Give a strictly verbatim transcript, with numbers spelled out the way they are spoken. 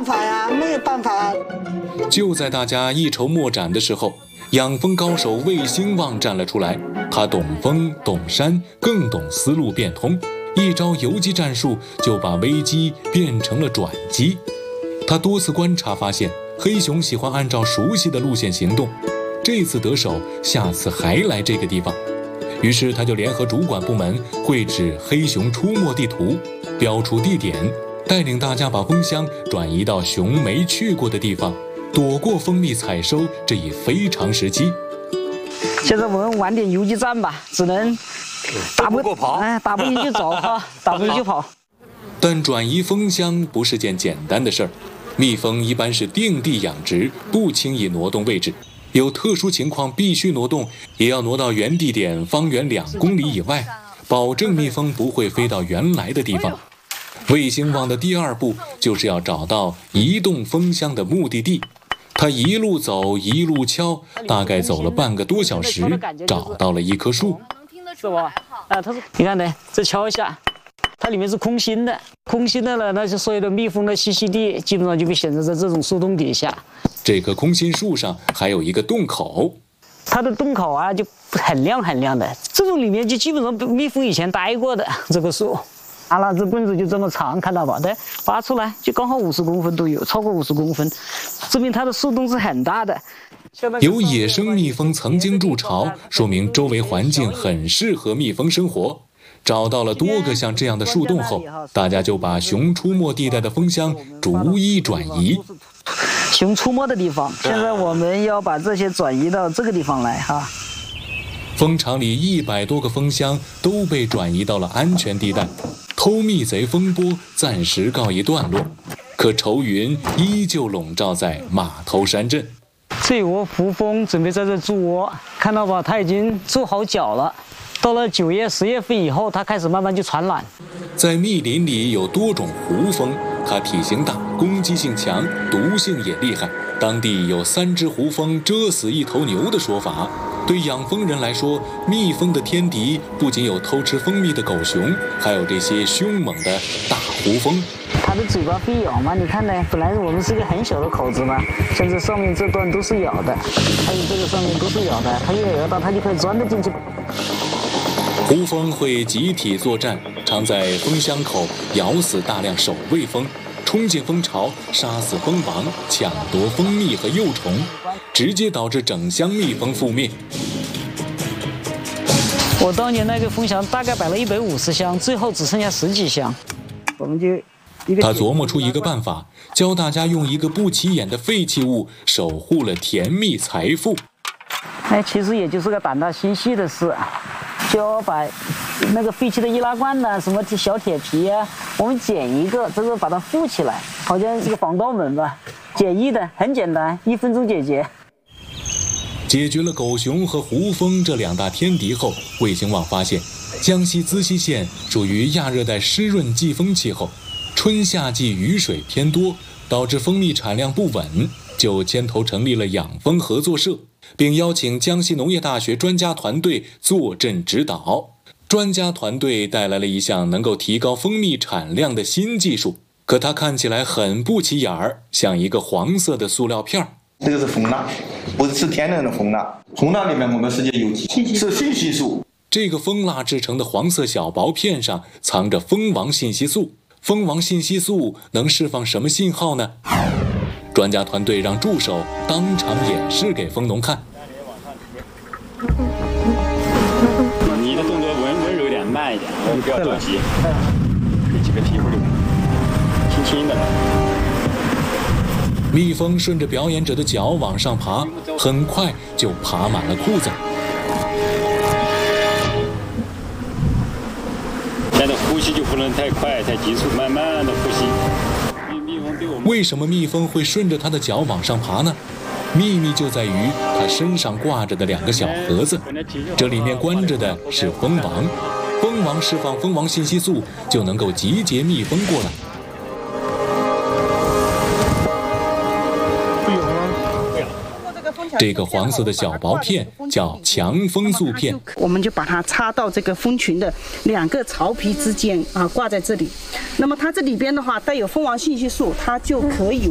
办法呀，没有办法。 就在大家一筹莫展的时候，养蜂高手魏兴旺站了出来。他懂蜂懂山，更懂思路变通，一招游击战术就把危机变成了转机。他多次观察发现，黑熊喜欢按照熟悉的路线行动，这次得手，下次还来这个地方。于是他就联合主管部门绘制黑熊出没地图，标出地点，带领大家把蜂箱转移到熊没去过的地方，躲过蜂蜜采收这一非常时期。 现在我们玩点游击战吧，只能打不过跑， 哎，打不赢就走哈，打不赢就跑。 但转移蜂箱不是件简单的事儿，蜜蜂一般是定地养殖，不轻易挪动位置。有特殊情况必须挪动，也要挪到原地点方圆两公里以外，保证蜜蜂不会飞到原来的地方。魏兴旺的第二步就是要找到移动蜂箱的目的地。他一路走一路敲，大概走了半个多小时，找到了一棵树。 是吧？啊，他说，你看呢，这敲一下，它里面是空心的，空心的呢，那就所有的蜜蜂的栖息地基本上就被选择在这种树洞底下。 这棵空心树上还有一个洞口， 它的洞口啊就很亮很亮的，这种里面就基本上蜜蜂以前待过的这个树。啊，那只棍子就这么长，看到吧？对，拔出来就刚好五十公分都有，超过五十公分，证明它的树洞是很大的。 有野生蜜蜂曾经筑巢，说明周围环境很适合蜜蜂生活。找到了多个像这样的树洞后，大家就把熊出没地带的蜂箱逐一转移。 熊出没的地方，现在我们要把这些转移到这个地方来哈。 蜂场里一百多个蜂箱都被转移到了安全地带，偷蜜贼风波暂时告一段落，可愁云依旧笼罩在马头山镇。 这有窝胡蜂准备在这筑窝，看到吧？它已经筑好脚了。到了九月、十月份以后，它开始慢慢就传染。 在密林里有多种胡蜂，它体型大，攻击性强，毒性也厉害。当地有三只胡蜂蛰死一头牛的说法。对养蜂人来说，蜜蜂的天敌不仅有偷吃蜂蜜的狗熊，还有这些凶猛的大胡蜂。 它的嘴巴会咬吗？你看呢，本来我们是一个很小的口子嘛，像这上面这段都是咬的，还有这个上面都是咬的，它越咬到它就可以钻得进去。 胡蜂会集体作战，常在蜂箱口咬死大量守卫蜂，冲进蜂巢，杀死蜂王，抢夺蜂蜜和幼虫，直接导致整箱蜜蜂覆灭。 我当年那个蜂箱大概摆了一百五十箱，最后只剩下十几箱，我们就一个。 他琢磨出一个办法，教大家用一个不起眼的废弃物守护了甜蜜财富。 哎，其实也就是个胆大心细的事。就要把那个废弃的易拉罐呐、什么小铁皮啊，我们剪一个，这个把它附起来，好像是个防盗门吧，简易的，很简单，一分钟解决。 解决了狗熊和胡蜂这两大天敌后，魏兴旺发现，江西资溪县属于亚热带湿润季风气候，春夏季雨水偏多，导致蜂蜜产量不稳，就牵头成立了养蜂合作社。并邀请江西农业大学专家团队坐镇指导。专家团队带来了一项能够提高蜂蜜产量的新技术，可它看起来很不起眼儿，像一个黄色的塑料片。 这个是蜂蜡，不是天然的蜂蜡，蜂蜡里面我们是有机，是信息素。 这个蜂蜡制成的黄色小薄片上藏着蜂王信息素，蜂王信息素能释放什么信号呢？专家团队让助手当场演示给蜂农看。 你的动作温温柔点，慢一点，你不要着急，可以几个屁股，轻轻的。 蜜蜂顺着表演者的脚往上爬，很快就爬满了裤子。 现在呼吸就不能太快、太急促，慢慢的呼吸。 为什么蜜蜂会顺着它的脚往上爬呢？秘密就在于它身上挂着的两个小盒子，这里面关着的是蜂王，蜂王释放蜂王信息素就能够集结蜜蜂过来。这个黄色的小薄片叫强蜂素片， 我们就把它插到这个蜂群的两个巢皮之间啊，挂在这里。那么它这里边的话带有蜂王信息素，它就可以